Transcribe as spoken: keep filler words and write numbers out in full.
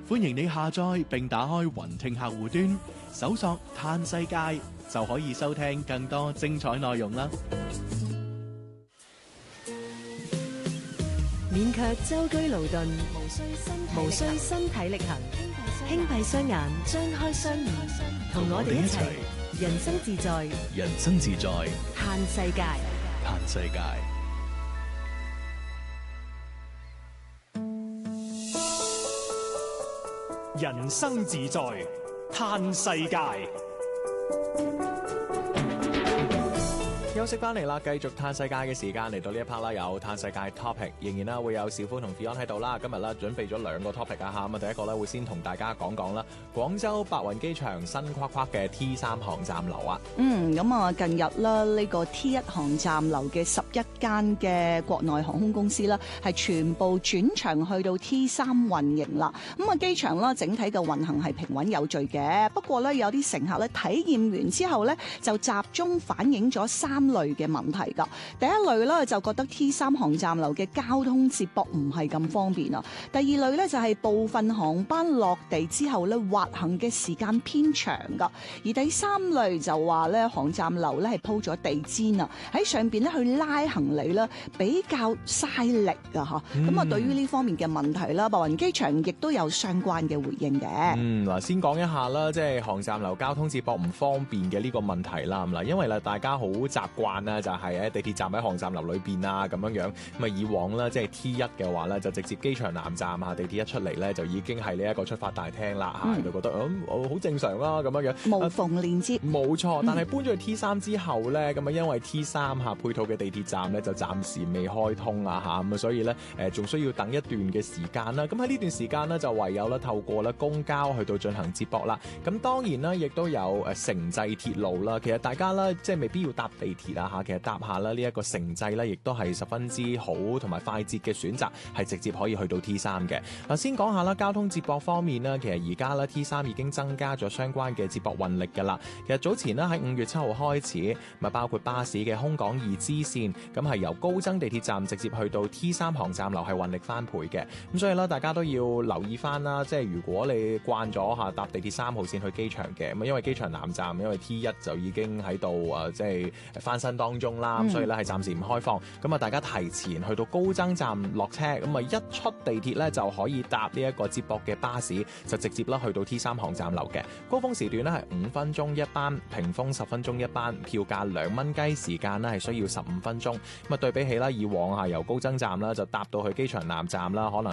歡迎你下載並打開雲聽客戶端，搜索嘆世界就可以收聽更多精彩內容啦。 免卻舟車勞頓，無需身體力行，輕閉雙眼，張開雙耳，同我哋一齊人生自在， 人生自在， 嘆世界， 嘆世界。 人生自在，嘆世界。 休息翻嚟啦，繼續嘆世界嘅時間嚟到呢一 part 啦，有嘆世界 topic， 仍然啦會有小夫同 Fion 喺度啦。今日咧準備咗兩個 topic 啊嚇，咁啊第一個咧會先同大家講講啦，廣州白雲機場新框框嘅 T 三航站樓啊。 嗯，咁啊近日啦，呢個 T 一航站樓嘅十一間嘅國內航空公司啦，係全部轉場去到 T 三運營啦。咁啊機場啦整體嘅運行係平穩有序嘅，不過咧有啲乘客咧體驗完之後咧就集中反映咗三類嘅問題噶。第一類咧就覺得 T 三航站樓嘅交通接駁唔係咁方便啊。第二類咧就係部分航班落地之後咧滑行嘅時間偏長噶。而第三類就話咧航站樓咧係鋪咗地氈啊，喺上邊咧去拉行李啦，比較嘥力啊吓。咁啊、嗯、對於呢方面嘅問題啦，白雲機場亦都有相關嘅回應嘅。 嗯，嗱先講一下啦，即係航站樓交通接駁唔方便嘅呢個問題啦。嗱，因為啦大家好習慣啦，就係喺地鐵站喺航站樓裏邊啊咁樣樣。咁啊以往啦，即係 T 一嘅話咧，就直接機場南站啊，地鐵一出嚟咧就已經係呢一個出發大廳啦嚇，就覺得嗯好、嗯、正常啦咁樣樣。 無縫連接。 冇錯，但係搬咗去 T 三之後咧，咁啊因為 T 三嚇配套嘅地鐵站咧就暫時未開通啊嚇，咁啊所以咧誒仲需要等一段嘅時間啦。咁喺呢段時間咧就唯有咧透過咧公交去到進行接駁啦。咁當然啦，亦都有誒城際鐵路啦。其實大家咧即係未必要搭地鐵啊嚇，其實搭下啦呢一個城際咧，亦都係十分之好同埋快捷嘅選擇，係直接可以去到 T 三嘅。嗱，先講下啦，交通接駁方面呢，其實而家咧 T 三已經增加咗相關嘅接駁運力㗎啦。其實早前呢，喺五月七號開始，咪包括巴士嘅空港二支線，咁係由高增地鐵站直接去到 T 三航站樓係運力翻倍嘅。咁所以咧，大家都要留意翻啦，即係如果你慣咗嚇搭地鐵三號線去機場嘅，咁因為機場南站因為 T 一就已經喺度啊，即係翻新當中啦，咁、嗯、所以咧係暫時唔開放。咁啊，大家提前去到高增站落車，咁啊一出地鐵咧就可以搭呢一個接駁嘅巴士，就直接啦去到 T 三航站樓嘅。高峰時段咧係五分鐘一班，平峰十分鐘一班，票價兩蚊雞，時間咧係需要十五分鐘。咁啊對比起啦以往啊由高增站啦就搭到去機場南站啦，可能